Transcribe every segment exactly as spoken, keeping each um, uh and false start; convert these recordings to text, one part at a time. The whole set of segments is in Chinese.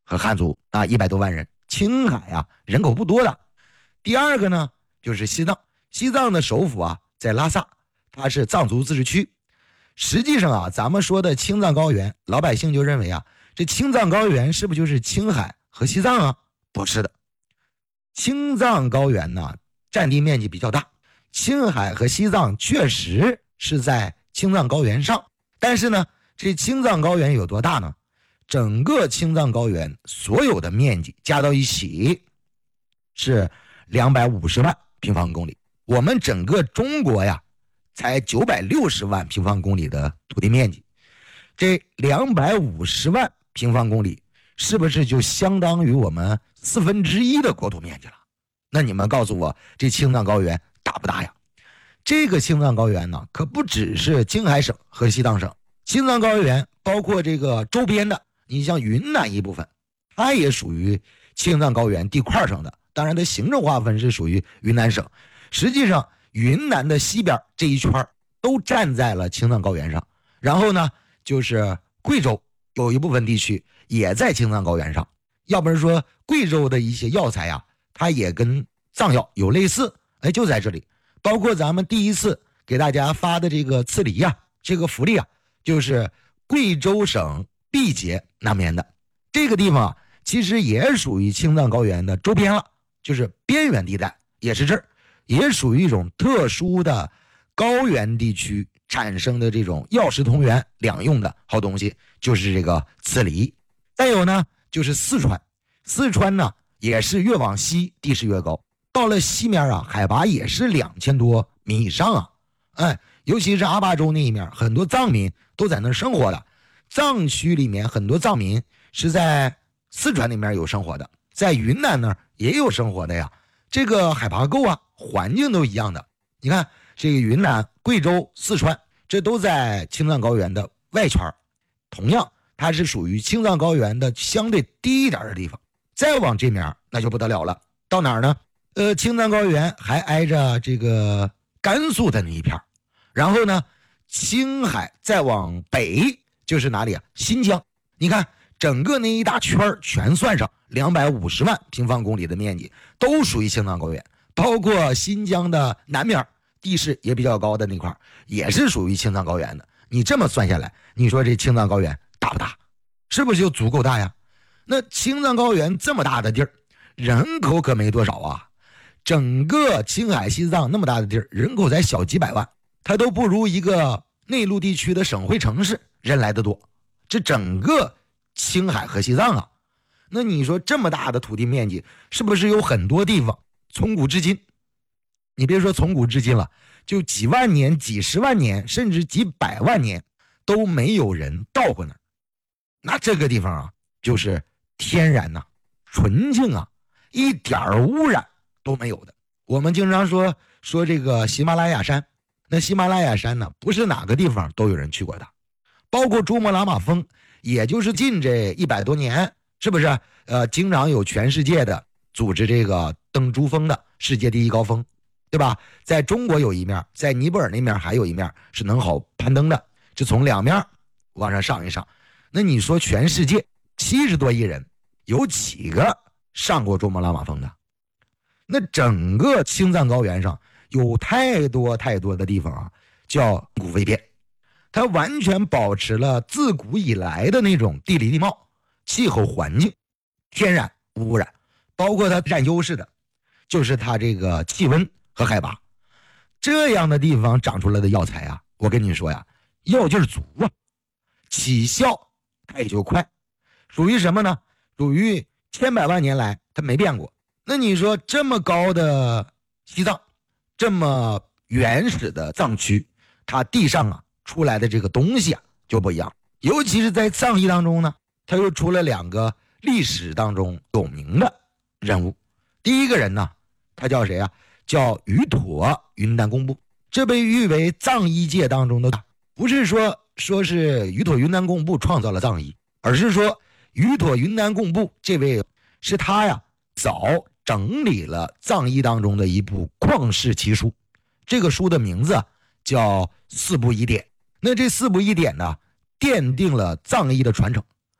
和汉族啊，一百多万人。青海啊，人口不多的。第二个呢，就是西藏。西藏的首府啊，在拉萨，它是藏族自治区。实际上啊，咱们说的青藏高原，老百姓就认为啊，这青藏高原是不是就是青海和西藏啊？不是的，青藏高原呢，占地面积比较大，青海和西藏确实是在青藏高原上，但是呢，这青藏高原有多大呢？整个青藏高原所有的面积加到一起是两百五十万平方公里，我们整个中国呀才九百六十万平方公里的土地面积，这两百五十万平方公里是不是就相当于我们四分之一的国土面积了？那你们告诉我，这青藏高原大不大呀？这个青藏高原呢，可不只是青海省和西藏省，青藏高原包括这个周边的，你像云南一部分，它也属于青藏高原地块上的，当然它行政划分是属于云南省。实际上云南的西边这一圈都站在了青藏高原上，然后呢就是贵州有一部分地区也在青藏高原上。要不然说贵州的一些药材啊，它也跟藏药有类似，哎，就在这里。包括咱们第一次给大家发的这个刺梨啊，这个福利啊，就是贵州省毕节那边的这个地方啊，其实也属于青藏高原的周边了，就是边缘地带，也是这儿，也属于一种特殊的高原地区产生的这种药食同源两用的好东西，就是这个刺梨。再有呢，就是四川，四川呢也是越往西地势越高，到了西面啊，海拔也是两千多米以上啊，哎，尤其是阿坝州那一面，很多藏民都在那儿生活的。藏区里面很多藏民是在四川那边有生活的，在云南那儿也有生活的呀。这个海拔够啊，环境都一样的。你看这个云南、贵州、四川，这都在青藏高原的外圈，同样它是属于青藏高原的相对低一点的地方。再往这面那就不得了了，到哪儿呢？呃，青藏高原还挨着这个甘肃的那一片，然后呢，青海再往北就是哪里啊？新疆。你看整个那一大圈全算上两百五十万平方公里的面积，都属于青藏高原，包括新疆的南面地势也比较高的那块也是属于青藏高原的。你这么算下来，你说这青藏高原大不大？是不是就足够大呀？那青藏高原这么大的地儿，人口可没多少啊。整个青海西藏那么大的地儿，人口才小几百万，它都不如一个内陆地区的省会城市人来的多。这整个青海和西藏啊，那你说这么大的土地面积，是不是有很多地方从古至今，你别说从古至今了，就几万年、几十万年，甚至几百万年都没有人到过那儿？那这个地方啊，就是天然呐、啊、纯净啊，一点污染都没有的。我们经常说说这个喜马拉雅山，那喜马拉雅山呢，不是哪个地方都有人去过的，包括珠穆朗玛峰，也就是近这一百多年，是不是？呃，经常有全世界的组织这个登珠峰的世界第一高峰，对吧？在中国有一面，在尼泊尔那面还有一面是能好攀登的，就从两面往上上一上。那你说全世界七十多亿人，有几个上过珠穆朗玛峰的？那整个青藏高原上有太多太多的地方啊，叫古未变，它完全保持了自古以来的那种地理地貌、气候环境，天然无污染。包括它占优势的就是它这个气温和海拔。这样的地方长出来的药材啊，我跟你说呀，药劲儿足啊，起效它也就快。属于什么呢？属于千百万年来它没变过。那你说这么高的西藏，这么原始的藏区，它地上啊出来的这个东西啊就不一样。尤其是在藏医当中呢，它又出了两个历史当中有名的人物。第一个人呢，他叫谁啊？叫瑜妥云丹贡布。这被誉为藏医界当中的，不是说说是瑜妥云丹贡布创造了藏医，而是说瑜妥云丹贡布这位是他呀早整理了藏医当中的一部旷世奇书。这个书的名字叫四部医典。那这四部医典呢，奠定了藏医的传承，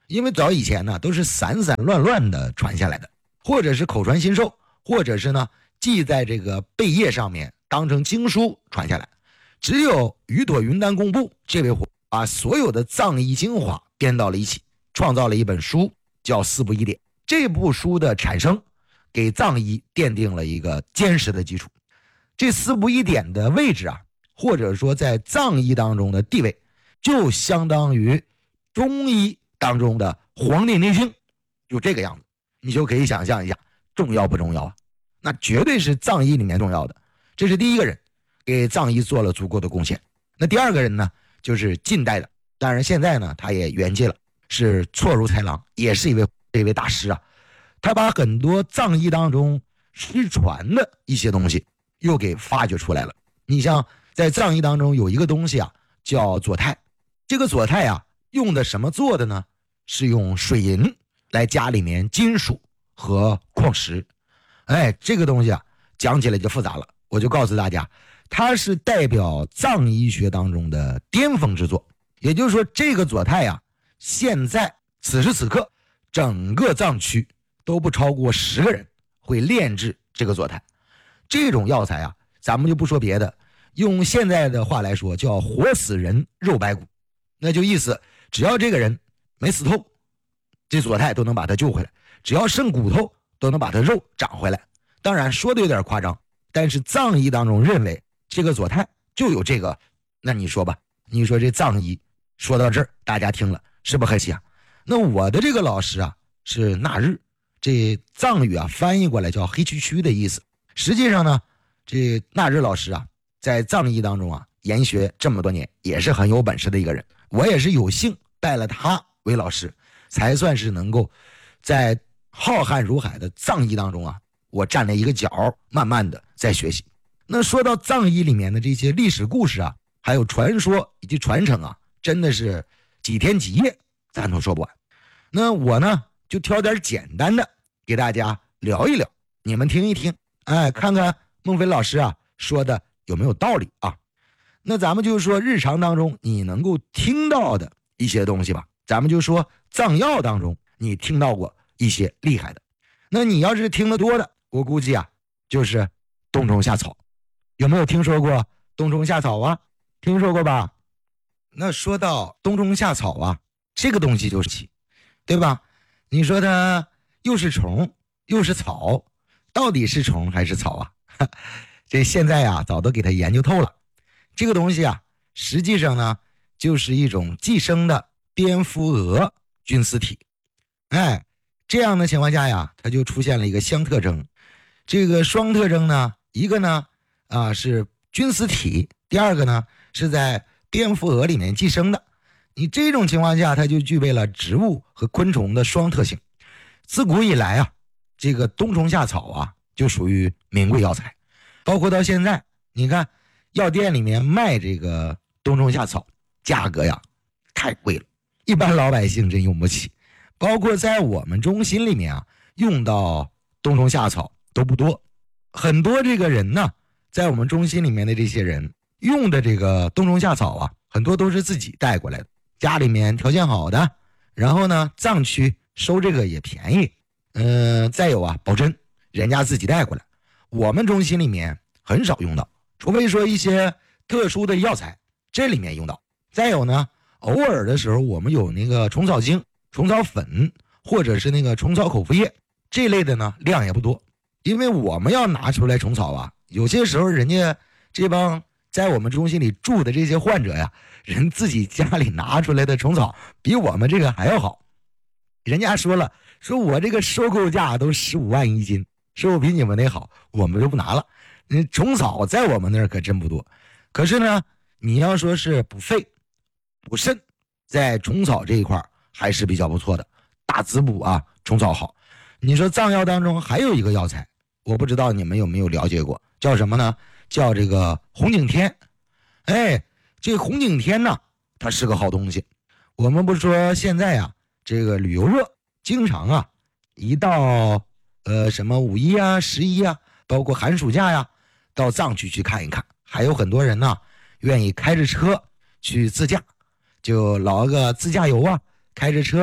因为早以前呢都是散散乱乱的传下来的，或者是口传心授，或者是呢记在这个贝叶上面当成经书传下来。只有宇朵云丹工部这位伙把所有的藏医精华编到了一起，创造了一本书叫《四部医典》。这部书的产生给藏医奠定了一个坚实的基础。这四部医典的位置啊，或者说在藏医当中的地位，就相当于中医当中的《黄帝内经》，就这个样子。你就可以想象一下重要不重要啊？那绝对是藏医里面重要的。这是第一个人给藏医做了足够的贡献。那第二个人呢，就是近代的，当然现在呢他也圆寂了，是错如豺狼，也是一位这位大师啊。他把很多藏医当中失传的一些东西又给发掘出来了。你像在藏医当中有一个东西啊，叫左肽。这个左肽啊，用的什么做的呢？是用水银来加里面金属和矿石。哎，这个东西啊，讲起来就复杂了。我就告诉大家，它是代表藏医学当中的巅峰之作。也就是说，这个左肽啊，现在此时此刻，整个藏区都不超过十个人会炼制这个左肽。这种药材啊，咱们就不说别的，用现在的话来说，叫活死人肉白骨。那就意思，只要这个人没死透，这左肽都能把他救回来；只要剩骨头，都能把他肉长回来。当然说的有点夸张，但是藏医当中认为这个左肽就有这个。那你说吧，你说这藏医说到这儿，大家听了是不是很喜啊？那我的这个老师啊是纳日，这藏语啊翻译过来叫黑黢黢的意思。实际上呢，这纳日老师啊在藏医当中啊研学这么多年，也是很有本事的一个人。我也是有幸拜了他为老师，才算是能够在浩瀚如海的藏医当中啊，我站了一个角，慢慢的在学习。那说到藏医里面的这些历史故事啊，还有传说以及传承啊，真的是几天几夜咱都说不完。那我呢就挑点简单的给大家聊一聊，你们听一听，哎，看看孟非老师啊说的有没有道理啊。那咱们就说日常当中你能够听到的一些东西吧。咱们就说藏药当中你听到过一些厉害的。那你要是听得多的，我估计啊就是冬虫夏草。有没有听说过冬虫夏草啊？听说过吧？那说到冬虫夏草啊，这个东西就是奇，对吧？你说它又是虫又是草，到底是虫还是草啊？这现在啊早都给它研究透了。这个东西啊，实际上呢就是一种寄生的蝙蝠蛾菌丝体。哎，这样的情况下呀，它就出现了一个相特征。这个双特征呢，一个呢啊是菌丝体，第二个呢是在蝙蝠蛾里面寄生的。你这种情况下，它就具备了植物和昆虫的双特性。自古以来啊，这个冬虫夏草啊就属于名贵药材，包括到现在，你看药店里面卖这个冬虫夏草，价格呀太贵了，一般老百姓真用不起。包括在我们中心里面啊，用到冬虫夏草都不多。很多这个人呢，在我们中心里面的这些人用的这个冬虫夏草啊，很多都是自己带过来的，家里面条件好的，然后呢藏区收这个也便宜，嗯、呃，再有啊保真，人家自己带过来，我们中心里面很少用到，除非说一些特殊的药材，这里面用到。再有呢，偶尔的时候我们有那个虫草精、虫草粉，或者是那个虫草口服液，这类的呢量也不多，因为我们要拿出来虫草啊，有些时候人家这帮在我们中心里住的这些患者呀，人自己家里拿出来的虫草比我们这个还要好。人家说了，说我这个收购价都十五万一斤，收购比你们那好，我们就不拿了。虫草在我们那儿可真不多，可是呢，你要说是补肺补肾，在虫草这一块还是比较不错的，大滋补啊，虫草好。你说藏药当中还有一个药材，我不知道你们有没有了解过，叫什么呢？叫这个红景天。哎，这红景天呢，它是个好东西。我们不是说现在啊，这个旅游热，经常啊，一到呃什么五一啊、十一啊，包括寒暑假呀，到藏区去看一看。还有很多人呢，愿意开着车去自驾，就劳个自驾游啊，开着车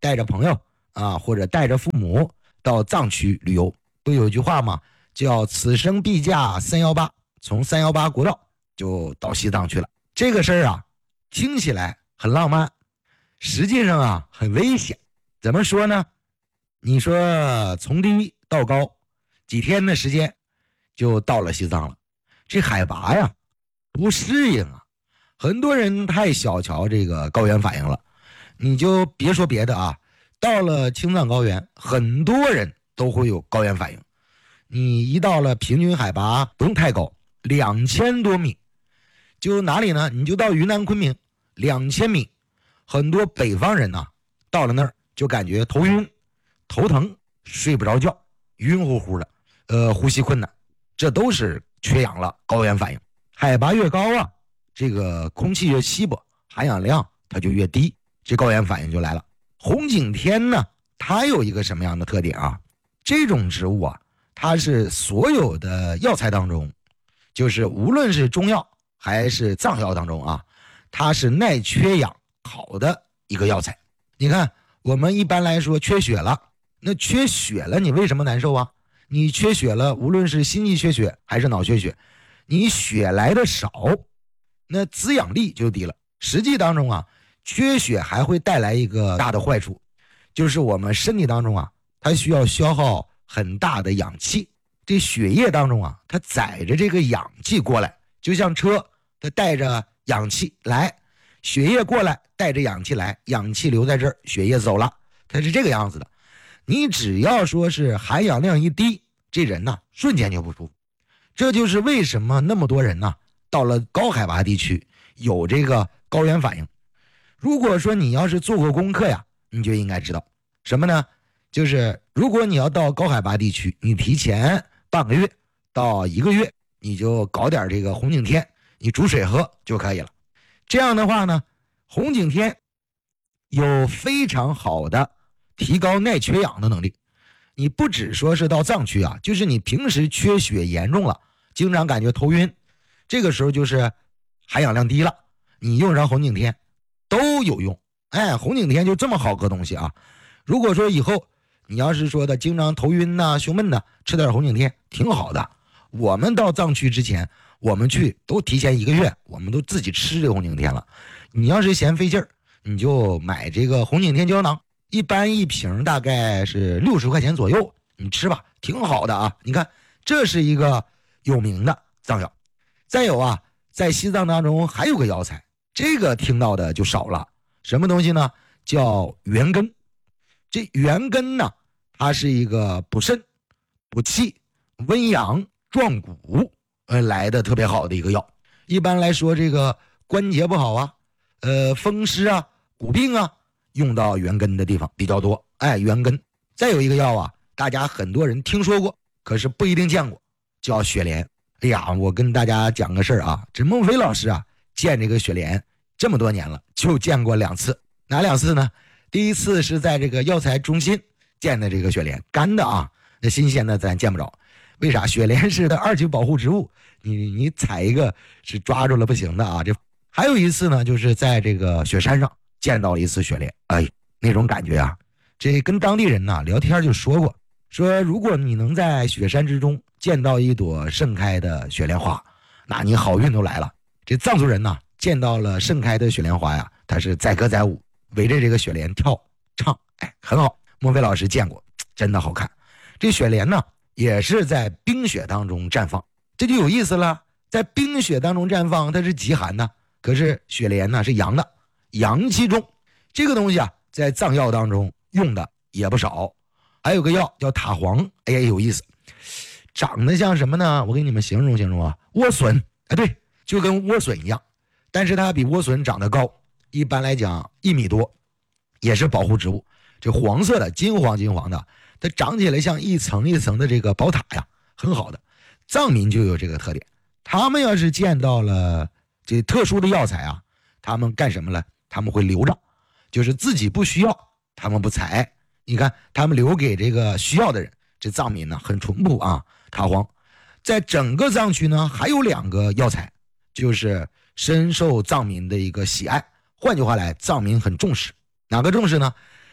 带着朋友啊，或者带着父母到藏区旅游，不有一句话吗？叫此生必驾三一八，从三一八国道就到西藏去了。这个事儿啊，听起来很浪漫，实际上啊很危险。怎么说呢？你说从低到高几天的时间就到了西藏了，这海拔呀不适应啊，很多人太小瞧这个高原反应了。你就别说别的啊，到了青藏高原，很多人都会有高原反应。你一到了平均海拔不用太高，两千多米，就哪里呢？你就到云南昆明，两千米，很多北方人呐、啊，到了那儿就感觉头晕、头疼、睡不着觉、晕乎乎的，呃，呼吸困难，这都是缺氧了，高原反应。海拔越高啊，这个空气越稀薄，含氧量它就越低，这高原反应就来了。红景天呢，它有一个什么样的特点啊？这种植物啊，它是所有的药材当中，就是无论是中药还是藏药当中啊，它是耐缺氧好的一个药材。你看我们一般来说缺血了，那缺血了你为什么难受啊？你缺血了，无论是心肌缺血还是脑缺血，你血来的少，那滋养力就低了。实际当中啊，缺血还会带来一个大的坏处，就是我们身体当中啊，它需要消耗很大的氧气，这血液当中啊，它载着这个氧气过来，就像车它带着氧气来，血液过来带着氧气来，氧气留在这儿，血液走了，它是这个样子的。你只要说是含氧量一低，这人呢瞬间就不舒服。这就是为什么那么多人呢到了高海拔地区有这个高原反应。如果说你要是做过功课呀，你就应该知道什么呢？就是如果你要到高海拔地区，你提前半个月到一个月，你就搞点这个红景天，你煮水喝就可以了。这样的话呢，红景天有非常好的提高耐缺氧的能力。你不只说是到藏区啊，就是你平时缺血严重了，经常感觉头晕，这个时候就是含氧量低了，你用上红景天都有用。哎，红景天就这么好个东西啊！如果说以后你要是说的经常头晕呐、胸闷呐，吃点红景天挺好的。我们到藏区之前，我们去都提前一个月，我们都自己吃这个红景天了。你要是嫌费劲儿，你就买这个红景天胶囊，一般一瓶大概是六十块钱左右，你吃吧，挺好的啊。你看，这是一个有名的藏药。再有啊，在西藏当中还有个药材，这个听到的就少了。什么东西呢？叫元根。这元根呢，它是一个补肾、补气、温阳、壮骨，呃，来的特别好的一个药。一般来说，这个关节不好啊，呃，风湿啊、骨病啊，用到元根的地方比较多。哎，元根。再有一个药啊，大家很多人听说过，可是不一定见过，叫雪莲。哎呀，我跟大家讲个事儿啊，这孟非老师啊，见这个雪莲这么多年了，就见过两次。哪两次呢？第一次是在这个药材中心见的这个雪莲，干的啊，那新鲜的咱见不着。为啥？雪莲是的二级保护植物，你你采一个是抓住了不行的啊。这还有一次呢，就是在这个雪山上见到了一次雪莲，哎，那种感觉啊，这跟当地人呐聊天就说过，说如果你能在雪山之中见到一朵盛开的雪莲花，那你好运都来了。这藏族人呐见到了盛开的雪莲花呀，他是载歌载舞，围着这个雪莲跳唱，哎，很好。孟非老师见过，真的好看。这雪莲呢，也是在冰雪当中绽放，这就有意思了。在冰雪当中绽放，它是极寒的，可是雪莲呢是阳的，阳气重。这个东西啊，在藏药当中用的也不少。还有个药叫塔黄，哎呀，有意思，长得像什么呢？我给你们形容形容啊，莴笋，哎，对，就跟莴笋一样，但是它比莴笋长得高，一般来讲一米多，也是保护植物。这黄色的，金黄金黄的，它长起来像一层一层的这个宝塔呀，很好的。藏民就有这个特点，他们要是见到了这特殊的药材啊，他们干什么了？他们会留着，就是自己不需要，他们不采。你看，他们留给这个需要的人。这藏民呢很淳朴啊。塔黄，在整个藏区呢还有两个药材，就是深受藏民的一个喜爱。换句话来，藏民很重视。哪个重视呢？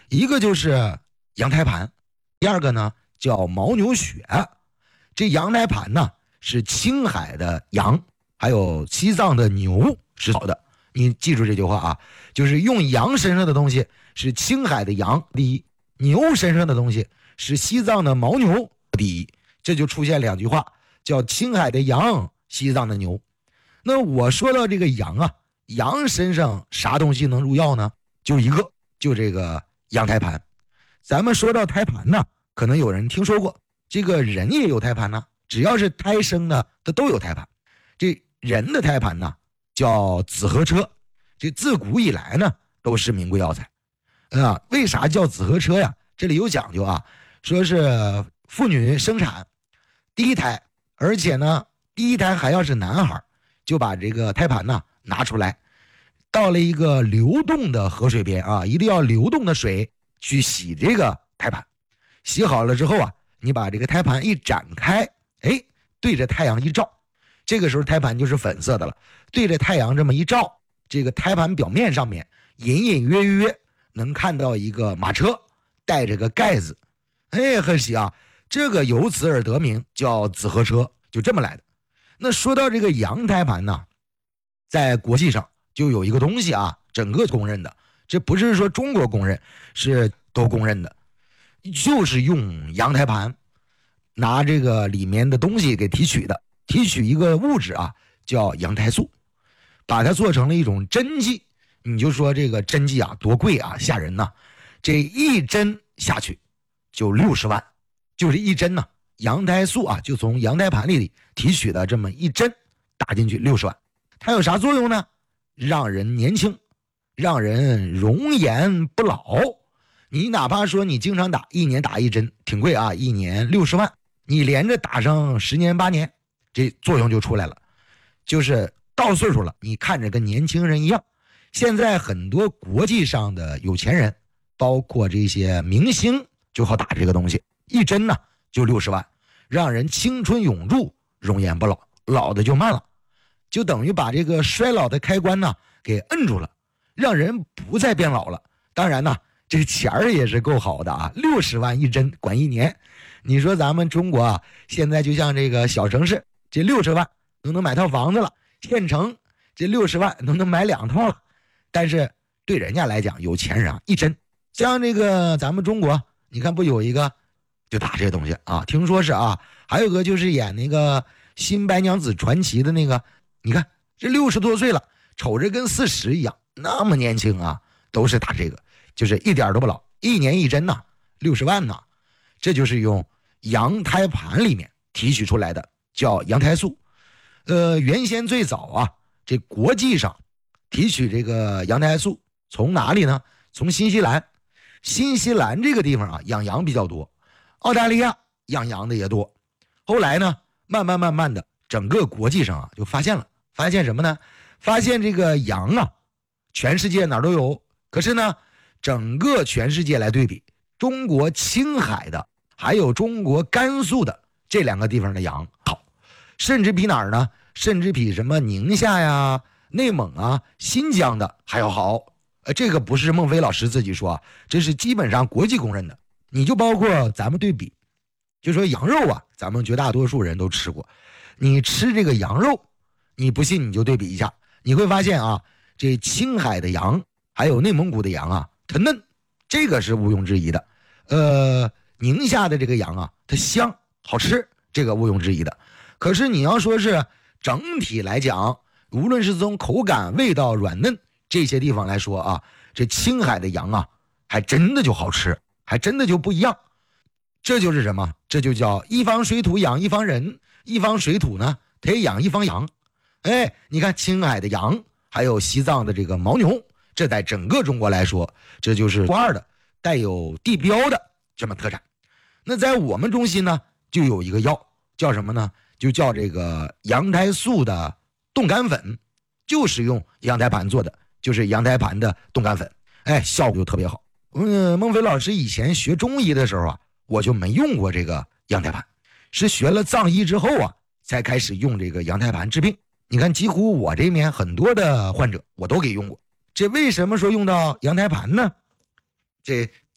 一个就是羊胎盘，第二个呢叫牦牛血。这羊胎盘呢是青海的羊还有西藏的牛是好的，你记住这句话啊，就是用羊身上的东西是青海的羊第一，牛身上的东西是西藏的牦牛第一，这就出现两句话，叫青海的羊，西藏的牛。那我说到这个羊啊，羊身上啥东西能入药呢？就一个，就这个羊胎盘。咱们说到胎盘呢，可能有人听说过，这个人也有胎盘呢，只要是胎生的，它都有胎盘。这人的胎盘呢，叫紫河车，这自古以来呢都是名贵药材。啊，为啥叫紫河车呀？这里有讲究啊，说是妇女生产第一胎，而且呢，第一胎还要是男孩，就把这个胎盘呢拿出来，到了一个流动的河水边啊，一定要流动的水去洗这个胎盘。洗好了之后啊，你把这个胎盘一展开，哎，对着太阳一照，这个时候胎盘就是粉色的了。对着太阳这么一照，这个胎盘表面上面隐隐约约能看到一个马车带着个盖子，哎，很喜啊，这个由此而得名，叫紫河车，就这么来的。那说到这个羊胎盘呢，在国际上就有一个东西啊，整个公认的，这不是说中国公认，是都公认的，就是用羊胎盘拿这个里面的东西给提取的，提取一个物质啊，叫羊胎素，把它做成了一种针剂。你就说这个针剂啊多贵啊，吓人呐！这一针下去就六十万，就是一针呐、啊，羊胎素啊就从羊胎盘里提取的这么一针打进去六十万。它有啥作用呢？让人年轻，让人容颜不老。你哪怕说你经常打，一年打一针挺贵啊，一年六十万，你连着打上十年八年，这作用就出来了。就是到岁数了，你看着跟年轻人一样。现在很多国际上的有钱人，包括这些明星，就好打这个东西，一针呢就六十万，让人青春永驻，容颜不老，老的就慢了，就等于把这个衰老的开关呢给摁住了，让人不再变老了。当然呢，这钱儿也是够好的啊，六十万一针，管一年。你说咱们中国啊，现在就像这个小城市，这六十万都能买套房子了，县城这六十万都能买两套了。但是对人家来讲，有钱人啊，一针，像这个咱们中国，你看不有一个就打这个东西啊？听说是啊，还有个就是演那个《新白娘子传奇》的那个，你看这六十多岁了，瞅着跟四十一样，那么年轻啊，都是打这个，就是一点都不老，一年一针呐、啊，六十万呐、啊，这就是用羊胎盘里面提取出来的，叫羊胎素。呃，原先最早啊，这国际上提取这个羊胎素从哪里呢？从新西兰。新西兰这个地方啊，养羊比较多，澳大利亚养羊的也多。后来呢，慢慢慢慢的，整个国际上啊就发现了，发现什么呢？发现这个羊啊，全世界哪儿都有，可是呢，整个全世界来对比，中国青海的还有中国甘肃的这两个地方的羊好，甚至比哪儿呢？甚至比什么宁夏呀、内蒙啊、新疆的还要好。呃，这个不是孟非老师自己说啊，这是基本上国际公认的。你就包括咱们对比，就说羊肉啊，咱们绝大多数人都吃过。你吃这个羊肉，你不信你就对比一下，你会发现啊，这青海的羊还有内蒙古的羊啊，它嫩，这个是毋庸置疑的。呃，宁夏的这个羊啊，它香好吃，这个毋庸置疑的。可是你要说是整体来讲，无论是从口感、味道、软嫩这些地方来说啊，这青海的羊啊，还真的就好吃，还真的就不一样。这就是什么？这就叫一方水土养一方人，一方水土呢，它也养一方羊。哎，你看青海的羊，还有西藏的这个牦牛，这在整个中国来说，这就是独二的，带有地标的这么特产。那在我们中心呢，就有一个药，叫什么呢？就叫这个羊胎素的冻干粉，就是用羊胎盘做的，就是羊胎盘的冻干粉，哎，效果就特别好。嗯，孟非老师以前学中医的时候啊，我就没用过这个羊胎盘，是学了藏医之后啊，才开始用这个羊胎盘治病。你看，几乎我这边很多的患者我都给用过。这为什么说用到羊胎盘呢？这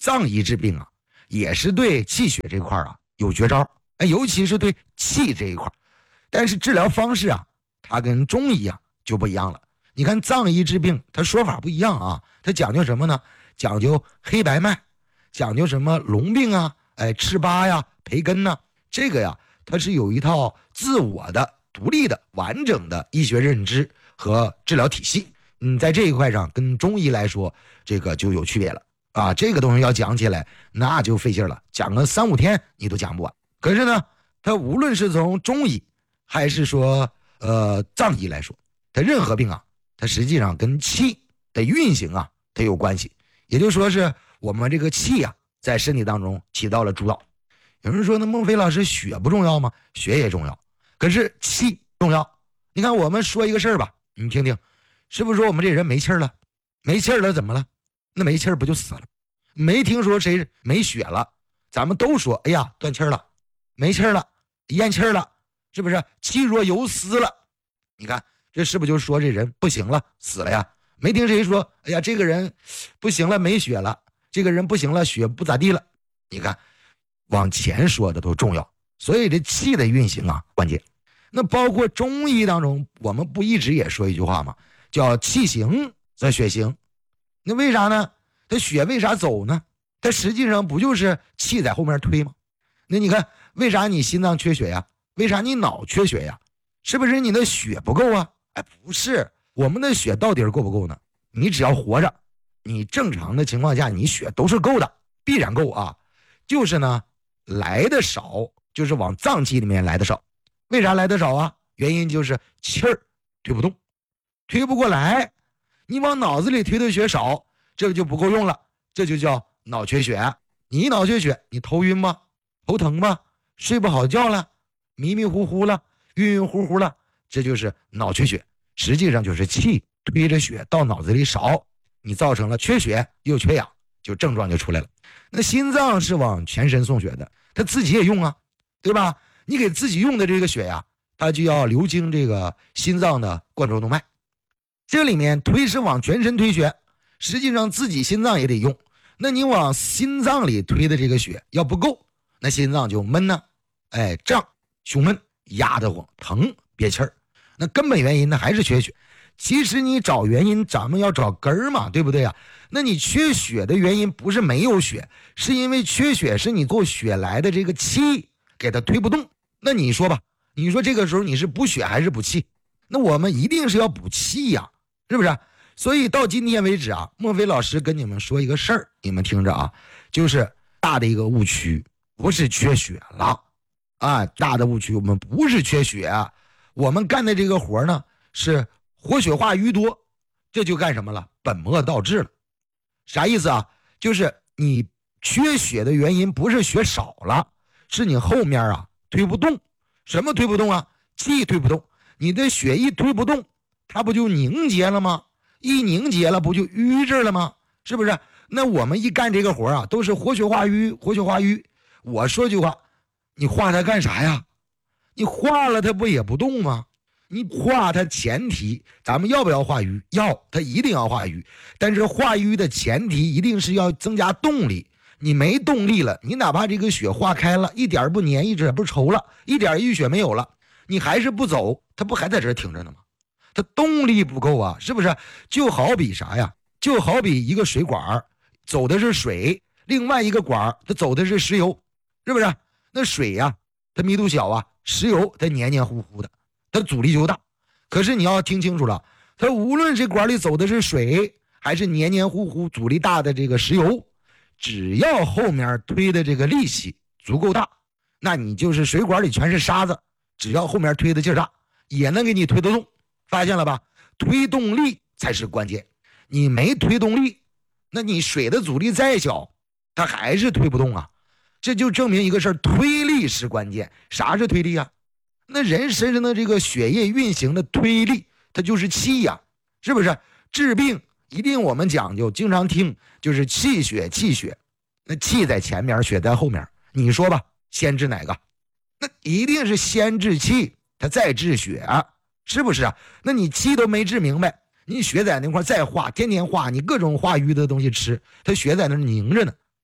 藏医治病啊，也是对气血这块啊有绝招，哎，尤其是对气这一块。但是治疗方式啊，它跟中医啊就不一样了。你看藏医治病，它说法不一样啊，它讲究什么呢？讲究黑白脉，讲究什么龙病啊，哎，赤巴呀，培根呐、啊，这个呀，它是有一套自我的、独立的、完整的医学认知和治疗体系。嗯，在这一块上跟中医来说，这个就有区别了啊。这个东西要讲起来，那就费劲了，讲个三五天你都讲不完。可是呢，它无论是从中医还是说呃藏医来说，它任何病啊，它实际上跟气的运行啊，它有关系。也就是说是我们这个气啊，在身体当中起到了主导。有人说那孟非老师，血不重要吗？血也重要，可是气重要。你看我们说一个事儿吧，你听听，是不是说我们这人没气儿了？没气儿了怎么了？那没气儿不就死了？没听说谁没血了，咱们都说哎呀断气儿了，没气儿了，咽气儿了，是不是气若游丝了？你看这是不是就说这人不行了，死了呀？没听谁说哎呀这个人不行了，没血了，这个人不行了，血不咋地了。你看往前说的都重要，所以这气的运行啊关键。那包括中医当中，我们不一直也说一句话吗？叫气行则血行。那为啥呢？它血为啥走呢？它实际上不就是气在后面推吗？那你看为啥你心脏缺血呀？为啥你脑缺血呀？是不是你的血不够啊？哎，不是，我们的血到底够不够呢？你只要活着，你正常的情况下你血都是够的，必然够啊。就是呢来的少，就是往脏器里面来的少。为啥来的少啊？原因就是气儿推不动，推不过来。你往脑子里推的血少，这就不够用了，这就叫脑缺血。你一脑缺血，你头晕吗？头疼吗？睡不好觉了？迷迷糊糊了？晕晕乎乎了？这就是脑缺血，实际上就是气推着血到脑子里少，你造成了缺血又缺氧，就症状就出来了。那心脏是往全身送血的，它自己也用啊，对吧？你给自己用的这个血呀，它就要流经这个心脏的冠状动脉。这里面推是往全身推血，实际上自己心脏也得用。那你往心脏里推的这个血要不够，那心脏就闷呢，哎，胀、胸闷、压得慌、疼、憋气儿。那根本原因呢还是缺血。其实你找原因，咱们要找根儿嘛，对不对啊？那你缺血的原因不是没有血，是因为缺血是你够血来的这个气给它推不动。那你说吧，你说这个时候你是补血还是补气？那我们一定是要补气呀、啊，是不是？所以到今天为止啊，莫非老师跟你们说一个事儿，你们听着啊，就是大的一个误区，不是缺血了啊，大的误区，我们不是缺血、啊，我们干的这个活呢是活血化瘀多，这就干什么了？本末倒置了。啥意思啊？就是你缺血的原因不是血少了，是你后面啊推不动。什么推不动啊？气推不动。你的血一推不动，它不就凝结了吗？一凝结了不就瘀着了吗？是不是？那我们一干这个活啊，都是活血化瘀，活血化瘀。我说句话，你化它干啥呀？你化了它不也不动吗？你化它前提，咱们要不要化瘀？要，它一定要化瘀。但是化瘀的前提一定是要增加动力。你没动力了，你哪怕这个血化开了，一点不粘，一点不稠了，一点淤血没有了，你还是不走，它不还在这儿停着呢吗？它动力不够啊，是不是？就好比啥呀？就好比一个水管走的是水，另外一个管它走的是石油，是不是？那水呀，它密度小啊，石油它黏黏糊糊的，它阻力就大。可是你要听清楚了，它无论这管里走的是水还是黏黏糊糊阻力大的这个石油，只要后面推的这个力气足够大，那你就是水管里全是沙子，只要后面推的劲儿大，也能给你推得动。发现了吧？推动力才是关键。你没推动力，那你水的阻力再小，它还是推不动啊。这就证明一个事儿，推力是关键。啥是推力啊？那人身上的这个血液运行的推力，它就是气呀、啊，是不是？治病一定我们讲究，经常听就是气血气血，那气在前面，血在后面。你说吧，先治哪个？那一定是先治气，它再治血啊。是不是啊？那你气都没治明白，你血在那块再化，天天化，你各种化瘀的东西吃，它血在那凝着呢，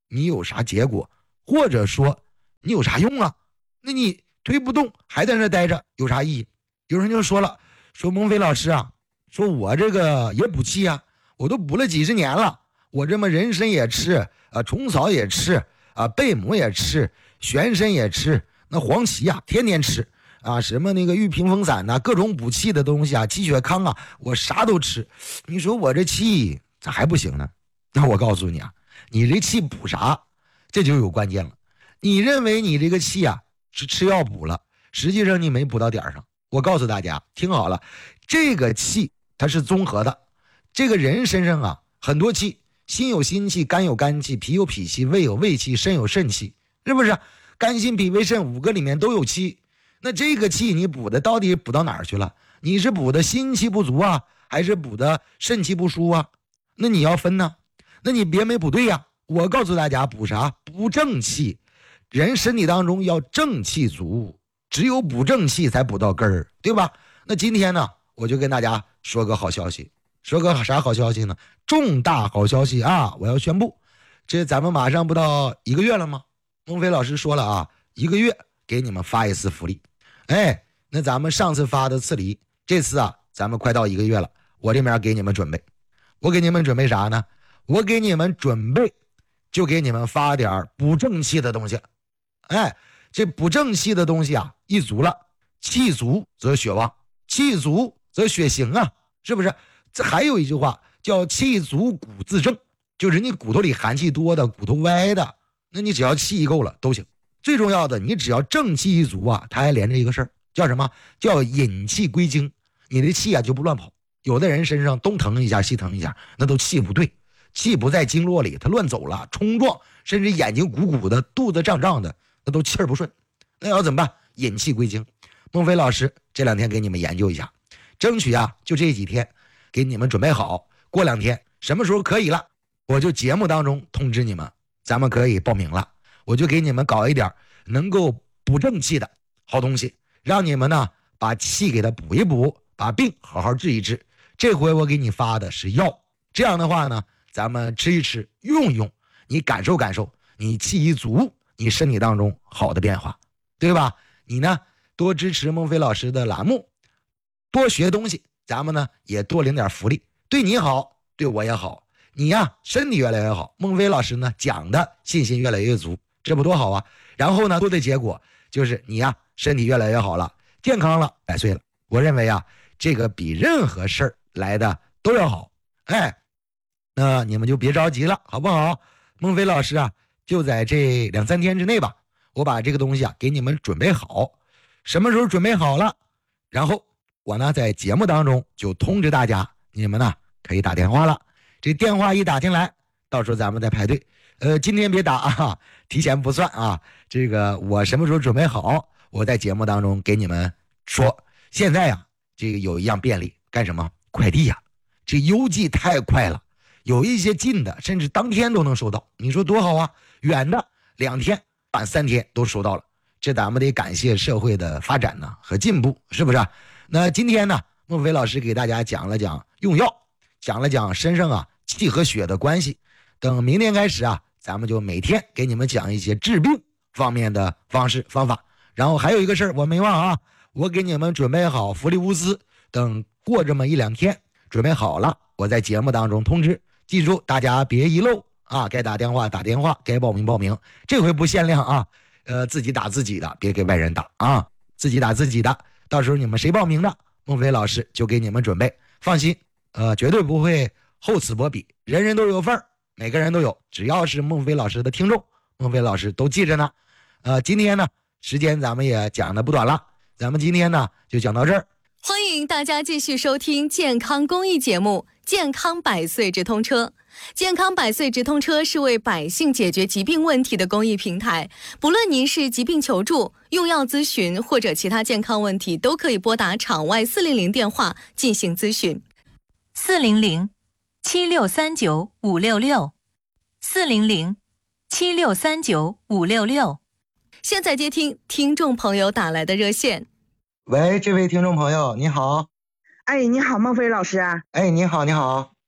你有啥结果，或者说你有啥用啊？那你推不动还在那待着有啥意义？有人就说了，说孟非老师啊，说我这个也补气啊，我都补了几十年了，我这么人参也吃啊，虫草也吃啊，贝母也吃，玄参也吃，那黄芪啊天天吃啊，什么那个玉屏风散呐、啊，各种补气的东西啊，气血康啊，我啥都吃。你说我这气咋还不行呢？那我告诉你啊，你这气补啥？这就有关键了。你认为你这个气啊是吃药补了，实际上你没补到点上。我告诉大家，听好了，这个气它是综合的。这个人身上啊，很多气，心有心气，肝有肝气，脾有脾气，胃有胃气，肾有肾气，是不是？肝心脾胃肾五个里面都有气。那这个气你补的到底补到哪儿去了？你是补的心气不足啊，还是补的肾气不舒啊？那你要分呢，那你别没补对呀、啊。我告诉大家，补啥？补正气。人身体当中要正气足，只有补正气才补到根儿，对吧？那今天呢，我就跟大家说个好消息。说个啥好消息呢？重大好消息啊！我要宣布，这咱们马上不到一个月了吗？孟非老师说了啊，一个月给你们发一次福利。哎，那咱们上次发的次梨，这次啊，咱们快到一个月了，我这边给你们准备，我给你们准备啥呢？我给你们准备，就给你们发点补正气的东西。哎，这补正气的东西啊，一足了，气足则血旺，气足则血行啊，是不是？这还有一句话叫气足骨自正，就是你骨头里寒气多的，骨头歪的，那你只要气够了都行。最重要的，你只要正气一足啊，它还连着一个事儿，叫什么？叫引气归经。你的气啊就不乱跑。有的人身上东疼一下西疼一下，那都气不对，气不在经络里，他乱走了，冲撞，甚至眼睛鼓鼓的，肚子胀胀的，那都气儿不顺。那要怎么办？引气归经。孟非老师这两天给你们研究一下，争取啊就这几天给你们准备好，过两天什么时候可以了，我就节目当中通知你们，咱们可以报名了。我就给你们搞一点能够补正气的好东西，让你们呢把气给它补一补，把病好好治一治。这回我给你发的是药，这样的话呢，咱们吃一吃，用一用，你感受感受，你气一足，你身体当中好的变化，对吧？你呢多支持孟非老师的栏目，多学东西，咱们呢也多领点福利，对你好，对我也好。你呀身体越来越好，孟非老师呢讲的信心越来越足，这不多好啊。然后呢多的结果就是你呀身体越来越好了，健康了，百岁了。我认为啊这个比任何事儿来的都要好。哎，那你们就别着急了，好不好？孟非老师啊就在这两三天之内吧，我把这个东西啊给你们准备好。什么时候准备好了，然后我呢在节目当中就通知大家，你们呢可以打电话了。这电话一打进来，到时候咱们再排队。呃，今天别打啊，提前不算啊。这个我什么时候准备好，我在节目当中给你们说。现在呀，这个有一样便利，干什么？快递呀，这邮寄太快了，有一些近的甚至当天都能收到，你说多好啊！远的两天、半三天都收到了，这咱们得感谢社会的发展呢和进步，是不是？那今天呢，孟非老师给大家讲了讲用药，讲了讲身上啊气和血的关系。等明天开始啊，咱们就每天给你们讲一些治病方面的方式方法。然后还有一个事儿我没忘啊，我给你们准备好福利物资，等过这么一两天准备好了，我在节目当中通知。记住大家别遗漏啊，该打电话打电话，该报名报名，这回不限量啊，呃自己打自己的，别给外人打啊，自己打自己的。到时候你们谁报名的，孟非老师就给你们准备，放心，呃绝对不会厚此薄彼，人人都有份儿，每个人都有，只要是孟非老师的听众，孟非老师都记着呢。呃今天呢时间咱们也讲的不短了，咱们今天呢就讲到这儿。 欢迎大家继续收听健康公益节目健康百岁直通车。健康百岁直通车是为百姓解决疾病问题的公益平台，不论您是疾病求助、用药咨询或者其他健康问题，都可以拨打场外四零零电话进行咨询。 四零零七六三九五六六，四零零七六三九五六六。 现在接听听众朋友打来的热线。 喂，这位听众朋友你好。 哎，你好，孟非老师啊。 哎，你好你好。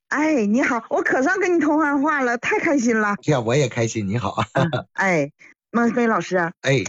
哎，你好，我可算跟你通上话了，太开心了。 这样我也开心。你好。 哎，孟非老师。 哎。